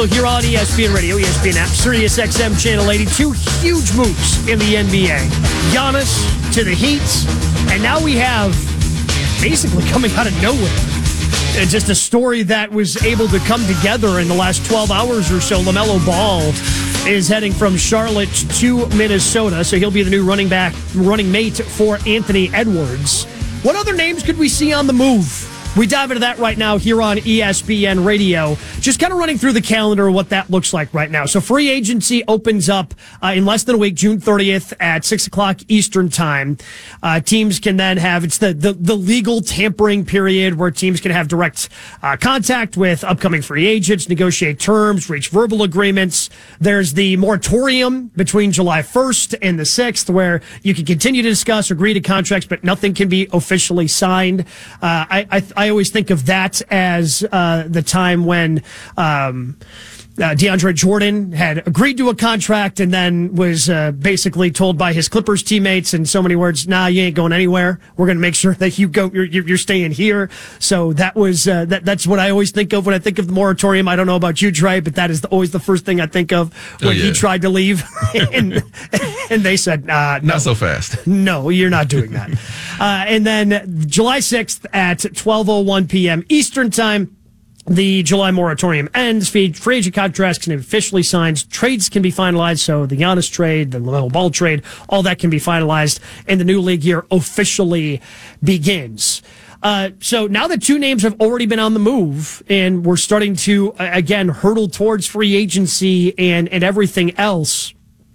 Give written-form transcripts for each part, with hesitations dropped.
Here on ESPN Radio, ESPN app, Sirius XM Channel 82, huge moves in the NBA. Giannis to the Heat, and now we have, basically coming out of nowhere, just a story that was able to come together in the last 12 hours or so. LaMelo Ball is heading from Charlotte to Minnesota, so he'll be the new running mate for Anthony Edwards. What other names could we see on the move? We dive into that right now here on ESPN Radio. Just kind of running through the calendar of what that looks like right now. So free agency opens up in less than a week, June 30th at 6 o'clock Eastern time. Teams can then have, it's the legal tampering period where teams can have direct contact with upcoming free agents, negotiate terms, reach verbal agreements. There's the moratorium between July 1st and the 6th where you can continue to discuss, agree to contracts, but nothing can be officially signed. I always think of that as the time when DeAndre Jordan had agreed to a contract and then was basically told by his Clippers teammates in so many words, "Nah, you ain't going anywhere. We're going to make sure that you go. You're staying here." So that was that's what I always think of when I think of the moratorium. I don't know about you, Trey, but that is always the first thing I think of when he tried to leave, and they said, "No, not so fast. No, you're not doing that." And then July 6th at 12:01 p.m. Eastern time. The July moratorium ends. Free agent contracts can be officially signed. Trades can be finalized. So the Giannis trade, the LaMelo Ball trade, all that can be finalized. And the new league year officially begins. So now that two names have already been on the move and we're starting to, again, hurdle towards free agency and everything else,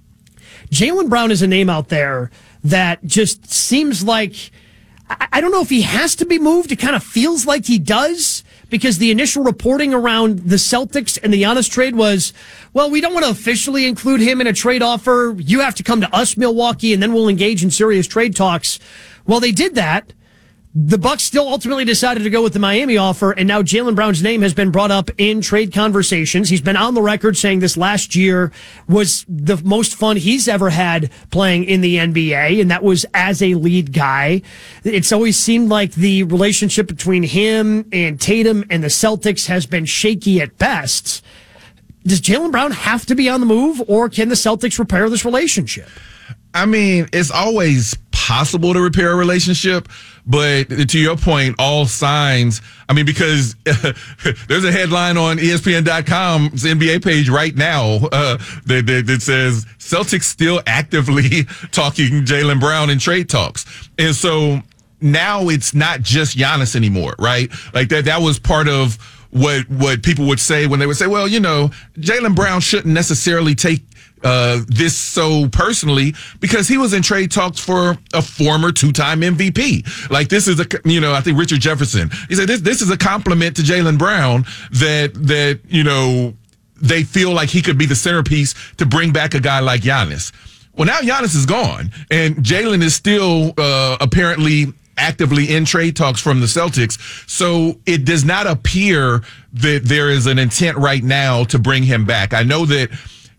Jaylen Brown is a name out there that just seems like, I don't know if he has to be moved. It kind of feels like he does. Because the initial reporting around the Celtics and the Giannis trade was, well, we don't want to officially include him in a trade offer. You have to come to us, Milwaukee, and then we'll engage in serious trade talks. Well, they did that. The Bucks still ultimately decided to go with the Miami offer, and now Jaylen Brown's name has been brought up in trade conversations. He's been on the record saying this last year was the most fun he's ever had playing in the NBA, and that was as a lead guy. It's always seemed like the relationship between him and Tatum and the Celtics has been shaky at best. Does Jaylen Brown have to be on the move, or can the Celtics repair this relationship? I mean, it's always possible to repair a relationship, but to your point, all signs, I mean, because there's a headline on ESPN.com's NBA page right now that says Celtics still actively talking Jaylen Brown in trade talks. And so now it's not just Giannis anymore, right? Like that was part of what people would say when they would say, well, you know, Jaylen Brown shouldn't necessarily take this so personally because he was in trade talks for a former two-time MVP. Like this is I think Richard Jefferson, he said this is a compliment to Jaylen Brown that, you know, they feel like he could be the centerpiece to bring back a guy like Giannis. Well, now Giannis is gone and Jaylen is still apparently actively in trade talks from the Celtics. So it does not appear that there is an intent right now to bring him back. I know that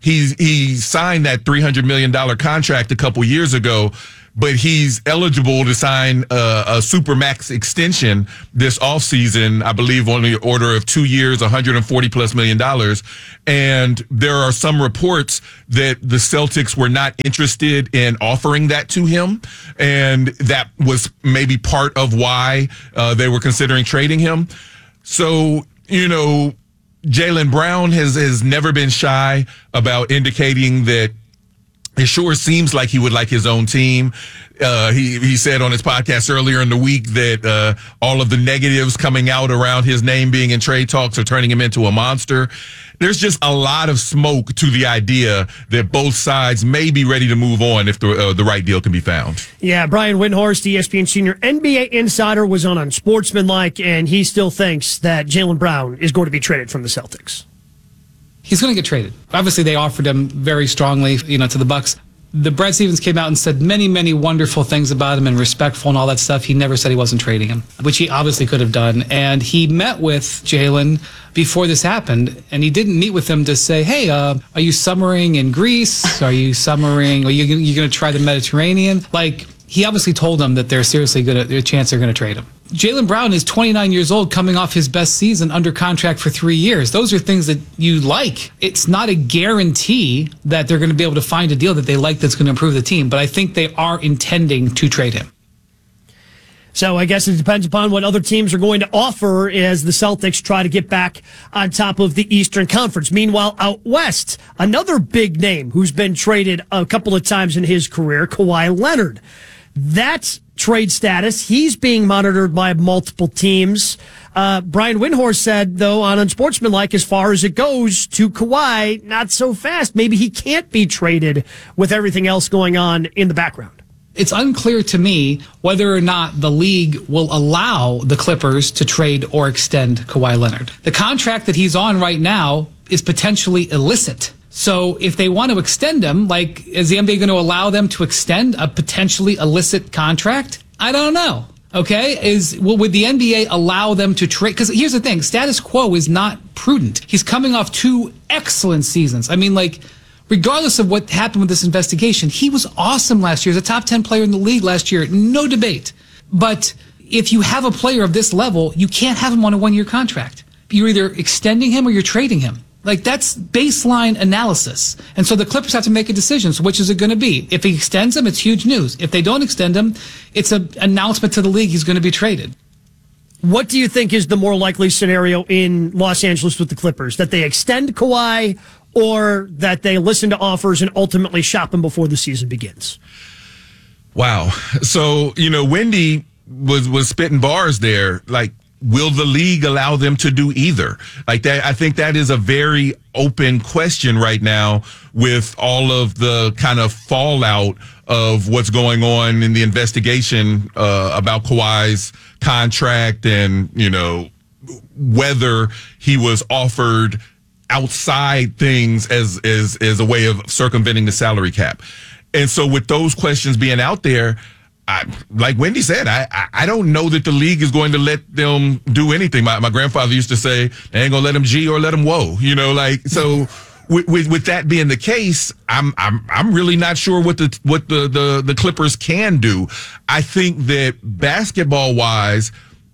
he signed that $300 million contract a couple years ago, but he's eligible to sign a Supermax extension this offseason, I believe on the order of 2 years, $140+ million. And there are some reports that the Celtics were not interested in offering that to him. And that was maybe part of why they were considering trading him. So, you know, Jaylen Brown has never been shy about indicating that it sure seems like he would like his own team. He said on his podcast earlier in the week that all of the negatives coming out around his name being in trade talks are turning him into a monster. There's just a lot of smoke to the idea that both sides may be ready to move on if the right deal can be found. Yeah, Brian Windhorst, ESPN senior NBA insider, was on Unsportsmanlike, and he still thinks that Jaylen Brown is going to be traded from the Celtics. He's going to get traded. Obviously, they offered him very strongly, to the Bucks. The Brad Stevens came out and said many, many wonderful things about him and respectful and all that stuff. He never said he wasn't trading him, which he obviously could have done. And he met with Jaylen before this happened, and he didn't meet with him to say, hey, are you summering in Greece? Are you summering? Are you going to try the Mediterranean? Like, he obviously told him that they're seriously a chance they're going to trade him. Jaylen Brown is 29 years old, coming off his best season under contract for 3 years. Those are things that you like. It's not a guarantee that they're going to be able to find a deal that they like that's going to improve the team, but I think they are intending to trade him. So I guess it depends upon what other teams are going to offer as the Celtics try to get back on top of the Eastern Conference. Meanwhile, out west, another big name who's been traded a couple of times in his career, Kawhi Leonard. That trade status, he's being monitored by multiple teams. Brian Windhorst said, though, on Unsportsmanlike, as far as it goes to Kawhi, not so fast. Maybe he can't be traded with everything else going on in the background. It's unclear to me whether or not the league will allow the Clippers to trade or extend Kawhi Leonard. The contract that he's on right now is potentially illicit. So if they want to extend him, like, is the NBA going to allow them to extend a potentially illicit contract? I don't know. Okay, would the NBA allow them to trade? Because here's the thing, status quo is not prudent. He's coming off 2 excellent seasons. I mean, like, regardless of what happened with this investigation, he was awesome last year. He was a top 10 player in the league last year, no debate. But if you have a player of this level, you can't have him on a 1-year contract. You're either extending him or you're trading him. Like, that's baseline analysis. And so the Clippers have to make a decision. So which is it going to be? If he extends him, it's huge news. If they don't extend him, it's an announcement to the league he's going to be traded. What do you think is the more likely scenario in Los Angeles with the Clippers? That they extend Kawhi or that they listen to offers and ultimately shop him before the season begins? Wow. So, Wendy was spitting bars there. Like, will the league allow them to do either? Like that, I think that is a very open question right now with all of the kind of fallout of what's going on in the investigation about Kawhi's contract and, whether he was offered outside things as a way of circumventing the salary cap. And so with those questions being out there, like Wendy said, I don't know that the league is going to let them do anything. My grandfather used to say, they ain't gonna let them G or let them whoa. So with that being the case, I'm really not sure what the Clippers can do. I think that basketball wise,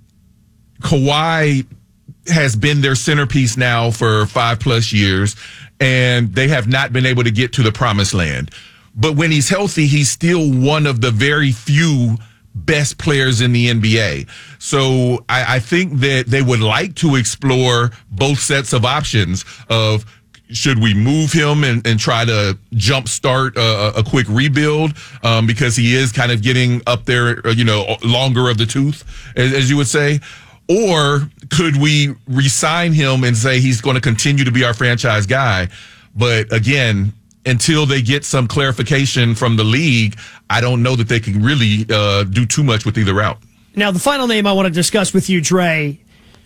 Kawhi has been their centerpiece now for 5+ years, and they have not been able to get to the promised land. But when he's healthy, he's still one of the very few best players in the NBA. So I think that they would like to explore both sets of options of, should we move him and try to jumpstart a quick rebuild because he is kind of getting up there, longer of the tooth, as you would say? Or could we re-sign him and say he's going to continue to be our franchise guy? But again, until they get some clarification from the league, I don't know that they can really do too much with either route. Now, the final name I want to discuss with you, Dre,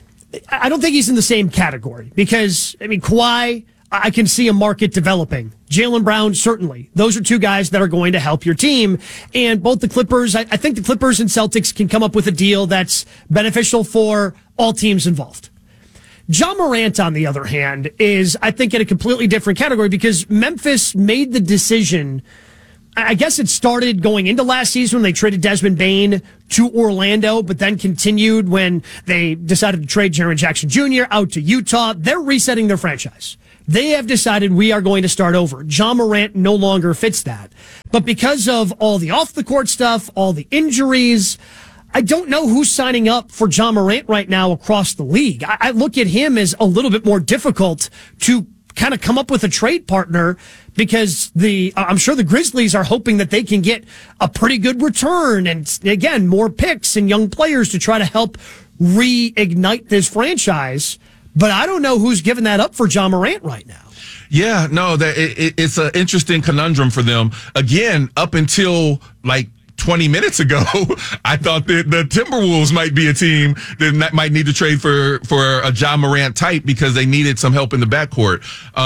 I don't think he's in the same category because, Kawhi, I can see a market developing. Jaylen Brown, certainly. Those are 2 guys that are going to help your team. And both the Clippers, I think the Clippers and Celtics can come up with a deal that's beneficial for all teams involved. Ja Morant, on the other hand, is, I think, in a completely different category because Memphis made the decision. I guess it started going into last season when they traded Desmond Bane to Orlando, but then continued when they decided to trade Jaren Jackson Jr. out to Utah. They're resetting their franchise. They have decided we are going to start over. Ja Morant no longer fits that. But because of all the off-the-court stuff, all the injuries, I don't know who's signing up for Ja Morant right now across the league. I look at him as a little bit more difficult to kind of come up with a trade partner because I'm sure the Grizzlies are hoping that they can get a pretty good return and, again, more picks and young players to try to help reignite this franchise. But I don't know who's giving that up for Ja Morant right now. Yeah, no, it's an interesting conundrum for them. Again, up until like 20 minutes ago, I thought that the Timberwolves might be a team that might need to trade for a Ja Morant type because they needed some help in the backcourt.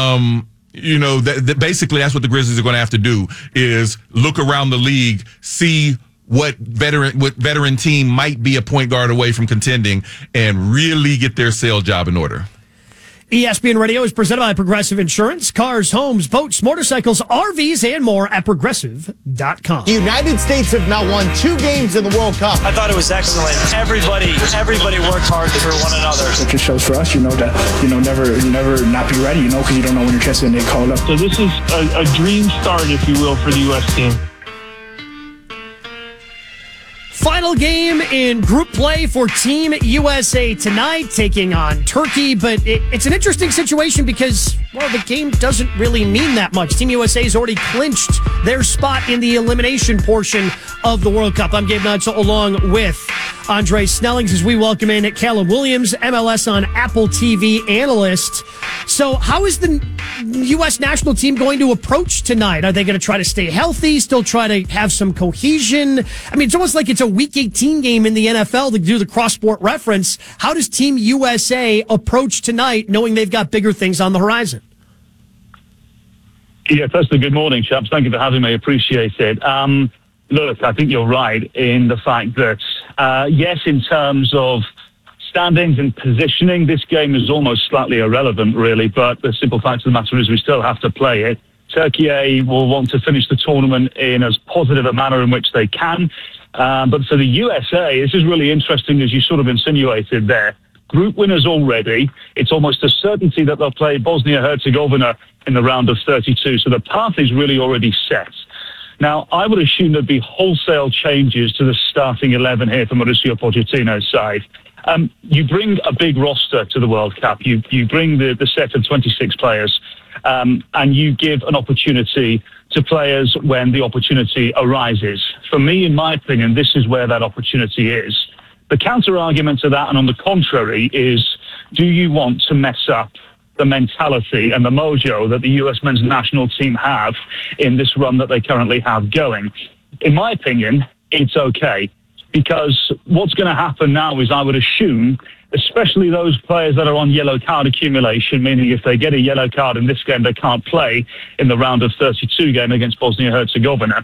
Basically that's what the Grizzlies are going to have to do is look around the league, see what veteran team might be a point guard away from contending and really get their sale job in order. ESPN Radio is presented by Progressive Insurance. Cars, homes, boats, motorcycles, RVs, and more at Progressive.com. The United States have now won 2 games in the World Cup. I thought it was excellent. Everybody worked hard for one another. It just shows for us, that, never not be ready, because you don't know when your chance is going to get called up. So this is a dream start, if you will, for the U.S. team. Final game in group play for Team USA tonight, taking on Turkey. But it's an interesting situation because, well, the game doesn't really mean that much. Team USA has already clinched their spot in the elimination portion of the World Cup. I'm Gabe Nutzel along with Andre Snellings as we welcome in Callum Williams, MLS on Apple TV analyst. So how is the U.S. national team going to approach tonight? Are they going to try to stay healthy, still try to have some cohesion? I mean, it's almost like it's a Week 18 game in the NFL to do the cross-sport reference. How does Team USA approach tonight knowing they've got bigger things on the horizon? Yeah, firstly, good morning, chaps. Thank you for having me. Appreciate it. Look, I think you're right in the fact that, yes, in terms of standings and positioning, this game is almost slightly irrelevant, really. But the simple fact of the matter is we still have to play it. Turkey will want to finish the tournament in as positive a manner in which they can. But for the USA, this is really interesting, as you sort of insinuated there. Group winners already. It's almost a certainty that they'll play Bosnia-Herzegovina in the round of 32. So the path is really already set. Now, I would assume there'd be wholesale changes to the starting 11 here for Mauricio Pochettino's side. You bring a big roster to the World Cup. You bring the set of 26 players, and you give an opportunity to players when the opportunity arises. For me, in my opinion, this is where that opportunity is. The counter-argument to that, and on the contrary, is do you want to mess up the mentality and the mojo that the US men's national team have in this run that they currently have going? In my opinion, it's okay, because what's going to happen now is, I would assume, especially those players that are on yellow card accumulation, meaning if they get a yellow card in this game, they can't play in the round of 32 game against Bosnia-Herzegovina.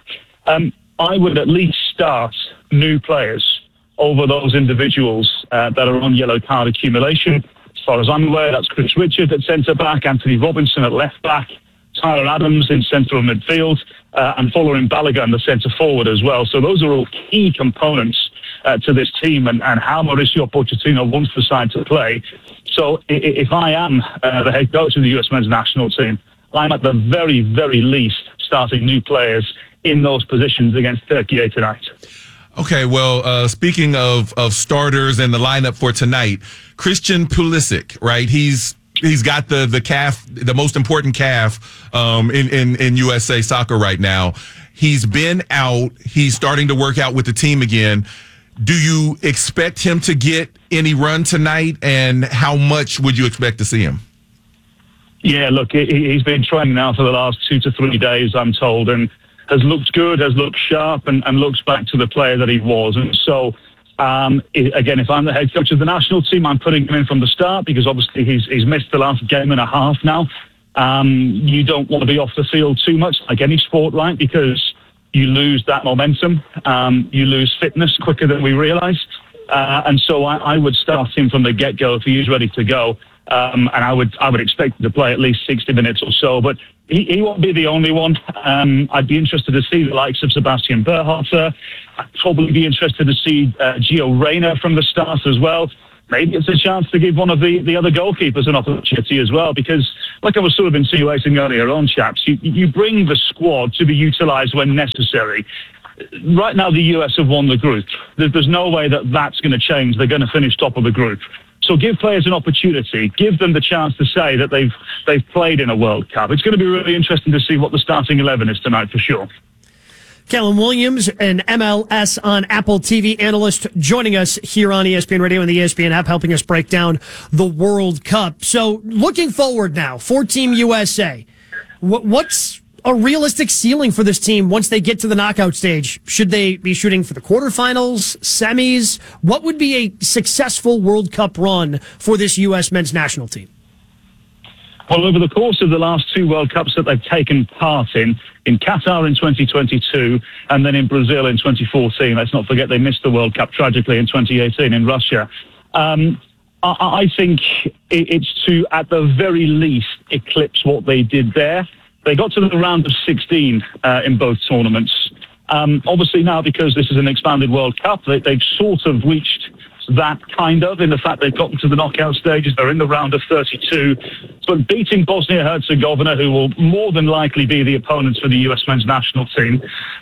I would at least start new players over those individuals that are on yellow card accumulation. As far as I'm aware, that's Chris Richard at centre-back, Anthony Robinson at left-back, Tyler Adams in central midfield, and following Balogun in the centre-forward as well. So those are all key components to this team and how Mauricio Pochettino wants the side to play. So if I am the head coach of the US men's national team, I'm at the very, very least starting new players in those positions against Turkey tonight. Okay, well, speaking of starters and the lineup for tonight, Christian Pulisic, right? He's got the calf, the most important calf in USA soccer right now. He's been out. He's starting to work out with the team again. Do you expect him to get any run tonight, and how much would you expect to see him? Yeah, look, he's been training now for the last 2 to 3 days, I'm told, and has looked good, has looked sharp, and looks back to the player that he was. And so, again, if I'm the head coach of the national team, I'm putting him in from the start, because obviously he's missed the last game and a half now. You don't want to be off the field too much, like any sport, right? Because you lose that momentum. You lose fitness quicker than we realise. And so I would start him from the get-go if he is ready to go. And I would expect him to play at least 60 minutes or so. But he won't be the only one. I'd be interested to see the likes of Sebastian Berhalter. I'd probably be interested to see Gio Reyna from the start as well. Maybe it's a chance to give one of the other goalkeepers an opportunity as well, because like I was sort of insinuating earlier on, chaps, you bring the squad to be utilised when necessary. Right now, the US have won the group. There's no way that that's going to change. They're going to finish top of the group. So give players an opportunity. Give them the chance to say that they've played in a World Cup. It's going to be really interesting to see what the starting 11 is tonight for sure. Callum Williams, an MLS on Apple TV analyst, joining us here on ESPN Radio and the ESPN app, helping us break down the World Cup. So looking forward now for Team USA, what's a realistic ceiling for this team once they get to the knockout stage? Should they be shooting for the quarterfinals, semis? What would be a successful World Cup run for this U.S. men's national team? Well, over the course of the last 2 World Cups that they've taken part in Qatar in 2022 and then in Brazil in 2014, let's not forget they missed the World Cup tragically in 2018 in Russia. I I think it's to, at the very least, eclipse what they did there. They got to the round of 16 in both tournaments. Obviously now, because this is an expanded World Cup, they've sort of reached that kind of, in the fact they've gotten to the knockout stages. They're in the round of 32. But beating Bosnia-Herzegovina, who will more than likely be the opponents for the US men's national team,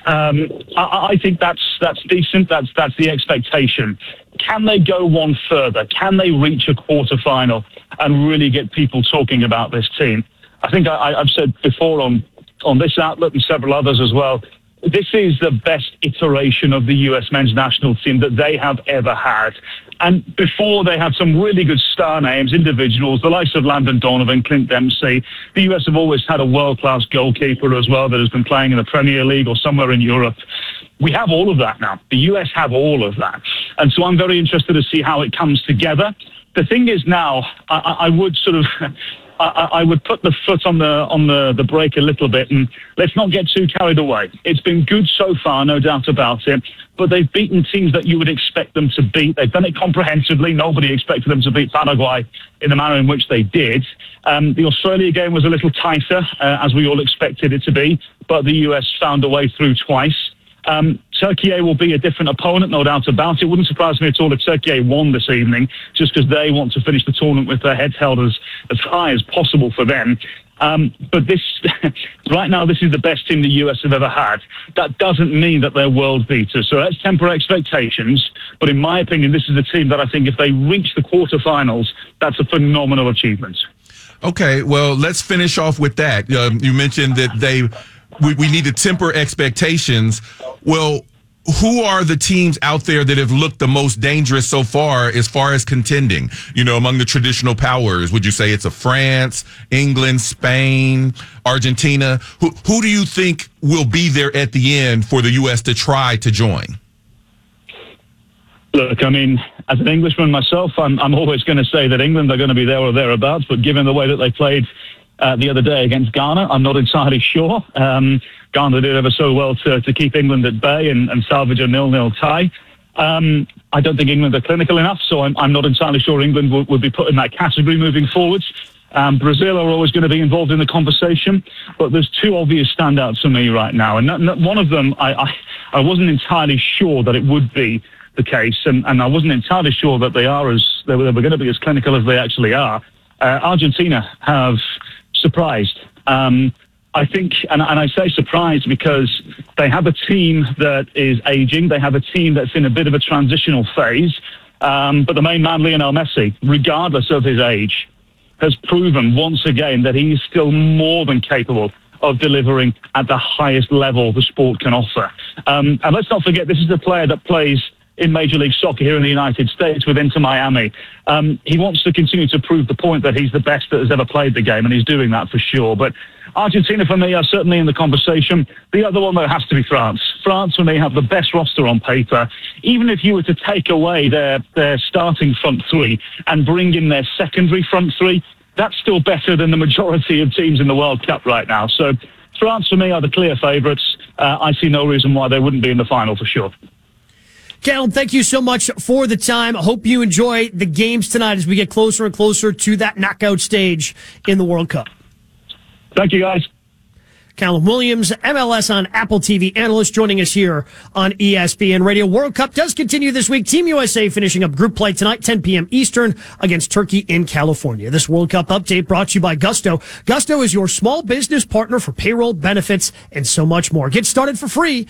I think that's decent. That's the expectation. Can they go one further? Can they reach a quarterfinal and really get people talking about this team? I think I've said before on this outlet and several others as well, this is the best iteration of the US men's national team that they have ever had. And before, they had some really good star names, individuals, the likes of Landon Donovan, Clint Dempsey. The US have always had a world-class goalkeeper as well that has been playing in the Premier League or somewhere in Europe. We have all of that now. The US have all of that. And so I'm very interested to see how it comes together. The thing is now, I would sort of... I would put the foot on the brake a little bit, and let's not get too carried away. It's been good so far, no doubt about it, but they've beaten teams that you would expect them to beat. They've done it comprehensively. Nobody expected them to beat Paraguay in the manner in which they did. The Australia game was a little tighter, as we all expected it to be, but the US found a way through twice. Turkey will be a different opponent, no doubt about it. Wouldn't surprise me at all if Turkey won this evening, just because they want to finish the tournament with their heads held as high as possible for them. But this, right now, this is the best team the US have ever had. That doesn't mean that they're world beaters. So let's temper expectations. But in my opinion, this is a team that I think if they reach the quarterfinals, that's a phenomenal achievement. Okay, well, let's finish off with that. You mentioned that we need to temper expectations. Well, who are the teams out there that have looked the most dangerous so far as contending, among the traditional powers? Would you say it's France, England, Spain, Argentina? Who do you think will be there at the end for the U.S. to try to join? Look, I mean, as an Englishman myself, I'm always going to say that England are going to be there or thereabouts, but given the way that they played the other day against Ghana, I'm not entirely sure. Ghana did ever so well to keep England at bay and salvage a 0-0 tie. I don't think England are clinical enough, so I'm not entirely sure England would be put in that category moving forwards. Brazil are always going to be involved in the conversation, but there's two obvious standouts for me right now. And one of them, I wasn't entirely sure that it would be the case, and I wasn't entirely sure that they were going to be as clinical as they actually are. Argentina have surprised. I think, and I say surprised because they have a team that is aging. They have a team that's in a bit of a transitional phase. But the main man, Lionel Messi, regardless of his age, has proven once again that he is still more than capable of delivering at the highest level the sport can offer. And let's not forget, this is a player that plays in Major League Soccer here in the United States with Inter Miami. He wants to continue to prove the point that he's the best that has ever played the game, and he's doing that for sure. But Argentina, for me, are certainly in the conversation. The other one, though, has to be France. France, when they have the best roster on paper, even if you were to take away their starting front three and bring in their secondary front three, that's still better than the majority of teams in the World Cup right now. So France, for me, are the clear favourites. I see no reason why they wouldn't be in the final for sure. Callum, thank you so much for the time. I hope you enjoy the games tonight as we get closer and closer to that knockout stage in the World Cup. Thank you, guys. Callum Williams, MLS on Apple TV analyst, joining us here on ESPN Radio. World Cup does continue this week. Team USA finishing up group play tonight, 10 p.m. Eastern, against Turkey in California. This World Cup update brought to you by Gusto. Gusto is your small business partner for payroll, benefits, and so much more. Get started for free